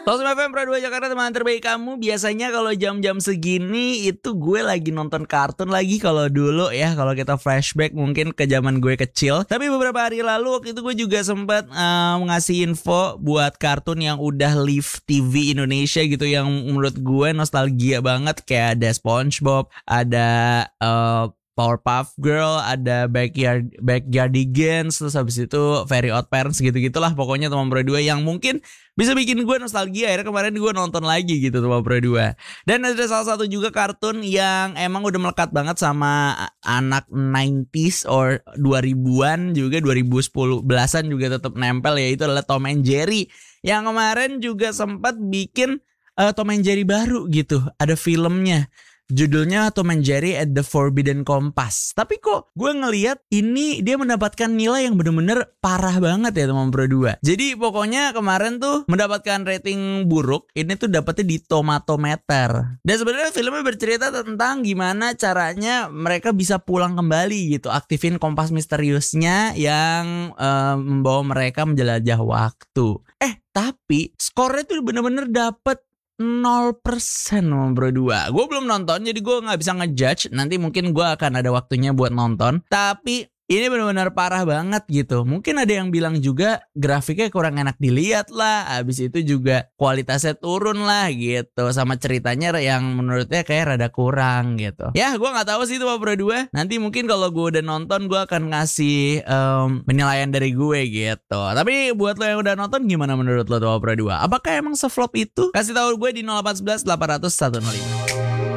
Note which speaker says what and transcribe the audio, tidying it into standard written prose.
Speaker 1: FM Pro 2 Jakarta, teman terbaik kamu. Biasanya kalau jam-jam segini itu gue lagi nonton kartun lagi. Kalau dulu ya, kalau kita flashback mungkin ke zaman gue kecil. Tapi beberapa hari lalu waktu itu gue juga sempat ngasih info buat kartun yang udah live TV Indonesia gitu, yang menurut gue nostalgia banget. Kayak ada SpongeBob, ada Powerpuff Girl, ada Backyardigans, terus habis itu Very Odd Parents gitu-gitulah pokoknya teman Pro 2 yang mungkin bisa bikin gue nostalgia. Akhirnya kemarin gue nonton lagi gitu teman Pro 2. Dan ada salah satu juga kartun yang emang udah melekat banget sama anak 90s or 2000-an juga, 2010-an juga tetap nempel, yaitu adalah Tom and Jerry. Yang kemarin juga sempat bikin Tom and Jerry baru gitu, ada filmnya. Judulnya Tom and Jerry at the Forbidden Compass. Tapi kok gue ngelihat ini dia mendapatkan nilai yang bener-bener parah banget ya teman Pro 2. Jadi pokoknya kemarin tuh mendapatkan rating buruk. Ini tuh dapetnya di Tomatometer. Dan sebenarnya filmnya bercerita tentang gimana caranya mereka bisa pulang kembali gitu, aktifin kompas misteriusnya yang membawa mereka menjelajah waktu. Tapi skornya tuh bener-bener dapet 0% Bro 2. Gue belum nonton jadi gue gak bisa ngejudge. Nanti mungkin gue akan ada waktunya buat nonton. Tapi ini benar-benar parah banget gitu. Mungkin ada yang bilang juga grafiknya kurang enak dilihat lah. Habis itu juga kualitasnya turun lah gitu. Sama ceritanya yang menurutnya kayak rada kurang gitu. Ya gue gak tahu sih itu Bro 2. Nanti mungkin kalau gue udah nonton gue akan ngasih penilaian dari gue gitu. Tapi buat lo yang udah nonton gimana menurut lo tuh Bro 2? Apakah emang seflop itu? Kasih tahu gue di 0811 800 105.